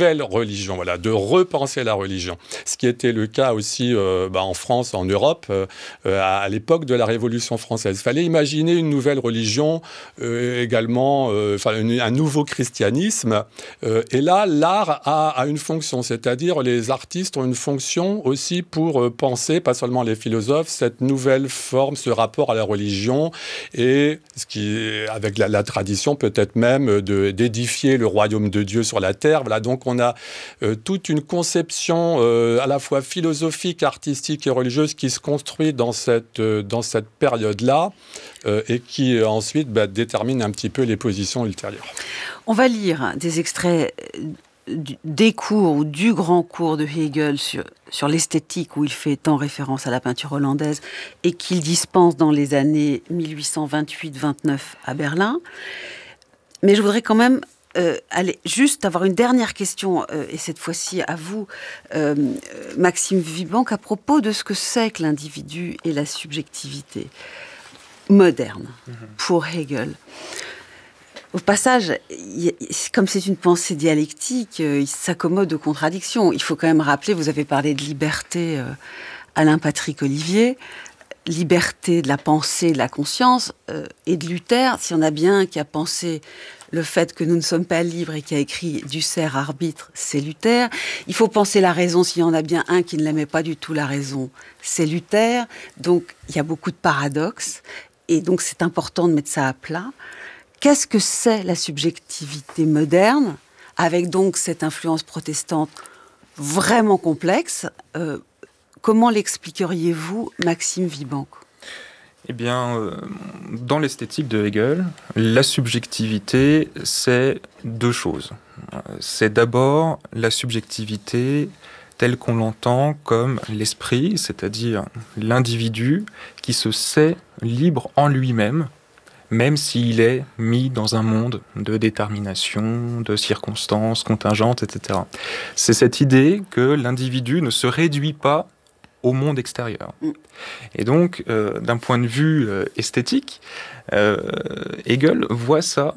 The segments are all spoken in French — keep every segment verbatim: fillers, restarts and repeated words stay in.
nouvelle religion, voilà, de repenser la religion. Ce qui était le cas aussi euh, bah, en France, en Europe, euh, à l'époque de la Révolution française. Il fallait imaginer une nouvelle religion, euh, également, euh, enfin, un nouveau christianisme. Euh, et là, l'art a, a une fonction, c'est-à-dire les artistes ont une fonction aussi pour euh, penser, pas seulement les philosophes, cette nouvelle forme, ce rapport à la religion, et ce qui, avec la, la tradition peut-être même de, d'édifier le royaume de Dieu sur la terre. Voilà, donc on a euh, toute une conception euh, à la fois philosophique, artistique et religieuse qui se construit dans cette, euh, dans cette période-là euh, et qui euh, ensuite bah, détermine un petit peu les positions ultérieures. On va lire des extraits des cours ou du grand cours de Hegel sur, sur l'esthétique, où il fait tant référence à la peinture hollandaise et qu'il dispense dans les années dix-huit cent vingt-huit vingt-neuf à Berlin. Mais je voudrais quand même euh, aller juste avoir une dernière question, euh, et cette fois-ci à vous, euh, Maxime Vibank, à propos de ce que c'est que l'individu et la subjectivité moderne mmh. pour Hegel. Au passage, comme c'est une pensée dialectique, il s'accommode aux contradictions. Il faut quand même rappeler, vous avez parlé de liberté, euh, Alain Patrick Olivier, liberté de la pensée, de la conscience, euh, et de Luther, s'il y en a bien un qui a pensé le fait que nous ne sommes pas libres et qui a écrit Ducer, arbitre, c'est Luther. Il faut penser la raison, s'il y en a bien un qui ne l'aimait pas du tout la raison, c'est Luther. Donc il y a beaucoup de paradoxes, et donc c'est important de mettre ça à plat. Qu'est-ce que c'est la subjectivité moderne, avec donc cette influence protestante vraiment complexe? euh, Comment l'expliqueriez-vous, Maxime Vibank? Eh bien, euh, dans l'esthétique de Hegel, la subjectivité, c'est deux choses. C'est d'abord la subjectivité telle qu'on l'entend comme l'esprit, c'est-à-dire l'individu qui se sait libre en lui-même, même s'il est mis dans un monde de détermination, de circonstances contingentes, et cetera. C'est cette idée que l'individu ne se réduit pas au monde extérieur. Et donc, euh, d'un point de vue euh, esthétique, euh, Hegel voit ça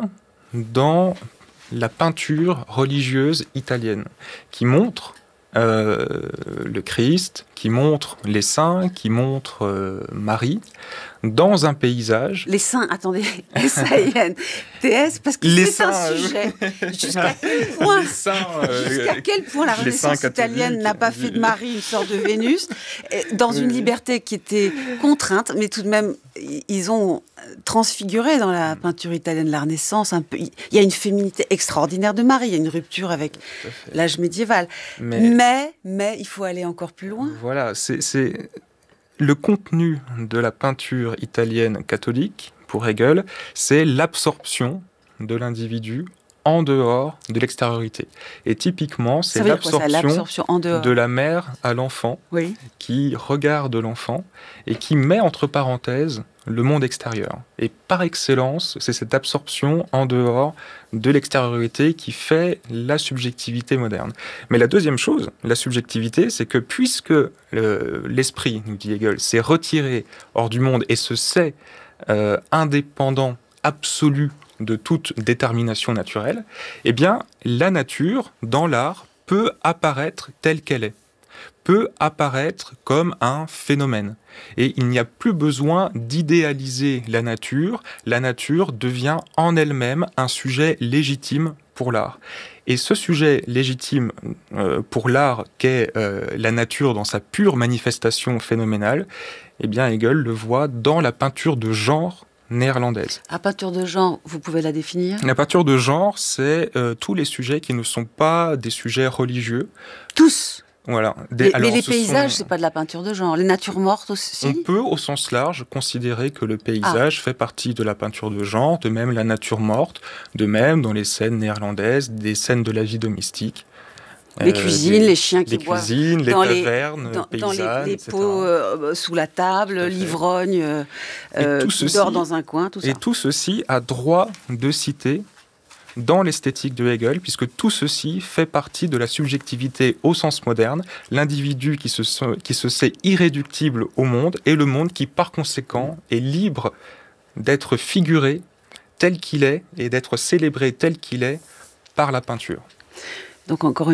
dans la peinture religieuse italienne, qui montre euh, le Christ, qui montre les saints, qui montre euh, Marie, dans un paysage. Les saints, attendez, S A I N T S, parce que les c'est saints, un sujet. Jusqu'à quel point, les saints, euh, jusqu'à quel point la Renaissance italienne n'a pas fait de Marie une sorte de Vénus, dans une liberté qui était contrainte, mais tout de même, ils ont transfiguré dans la peinture italienne de la Renaissance un peu. Il y a une féminité extraordinaire de Marie, il y a une rupture avec l'âge médiéval. Mais, mais, mais il faut aller encore plus loin. Voilà, c'est... c'est... Le contenu de la peinture italienne catholique, pour Hegel, c'est l'absorption de l'individu en dehors de l'extériorité. Et typiquement, c'est l'absorption, quoi, ça, l'absorption en dehors de la mère à l'enfant, oui. qui regarde l'enfant et qui met entre parenthèses le monde extérieur. Et par excellence, c'est cette absorption en dehors de l'extériorité qui fait la subjectivité moderne. Mais la deuxième chose, la subjectivité, c'est que puisque euh, l'esprit, nous dit Hegel, s'est retiré hors du monde et se sait euh, indépendant, absolu de toute détermination naturelle, eh bien, la nature, dans l'art, peut apparaître telle qu'elle est, peut apparaître comme un phénomène. Et il n'y a plus besoin d'idéaliser la nature. La nature devient en elle-même un sujet légitime pour l'art. Et ce sujet légitime euh, pour l'art qu'est euh, la nature dans sa pure manifestation phénoménale, eh bien Hegel le voit dans la peinture de genre néerlandaise. La peinture de genre, vous pouvez la définir ? La peinture de genre, c'est euh, tous les sujets qui ne sont pas des sujets religieux. Tous ? Voilà. Des, mais, alors, mais les paysages, sont... c'est pas de la peinture de genre. Les natures mortes aussi. On peut, au sens large, considérer que le paysage ah. fait partie de la peinture de genre, de même la nature morte, de même dans les scènes néerlandaises, des scènes de la vie domestique. Les euh, cuisines, des, les chiens qui les boivent cuisines, les dans tavernes, les, dans, paysannes, dans les, les et cetera. pots euh, sous la table, l'ivrogne euh, euh, qui ceci, dort dans un coin, tout ça. Et tout ceci a droit de citer dans l'esthétique de Hegel, puisque tout ceci fait partie de la subjectivité au sens moderne, l'individu qui se, qui se sait irréductible au monde, et le monde qui, par conséquent, est libre d'être figuré tel qu'il est, et d'être célébré tel qu'il est par la peinture. Donc encore une